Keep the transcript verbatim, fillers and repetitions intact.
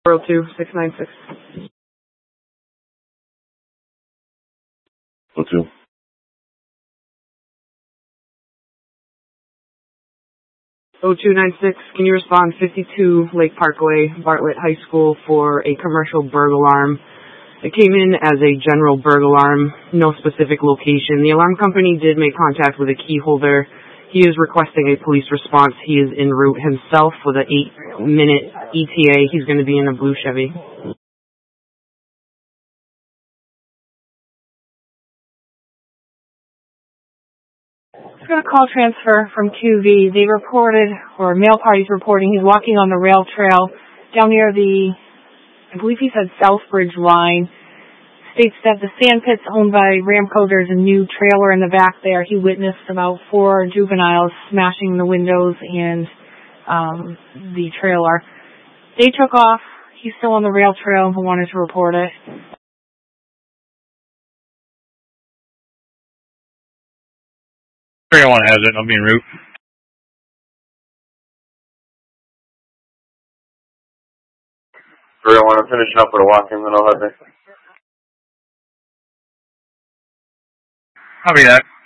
four oh two, six nine six. oh two. oh two nine six, can you respond fifty-two Lake Parkway, Bartlett High School for a commercial burglar alarm? It came in as a general burglar alarm, no specific location. The alarm company did make contact with a key holder. He is requesting a police response. He is en route himself with an eight-minute E T A. He's going to be in a blue Chevy. Just got a call transfer from Q V. They reported, or mail parties reporting, he's walking on the rail trail down near the, I believe he said Southbridge line. States that the sand pit's owned by Ramco. There's a new trailer in the back there. He witnessed about four juveniles smashing the windows and um, the trailer. They took off. He's still on the rail trail and wanted to report it. three oh one has it. I'll be en route. three oh one, I'm finishing up with a walk-in, then I'll have it. I'll be that.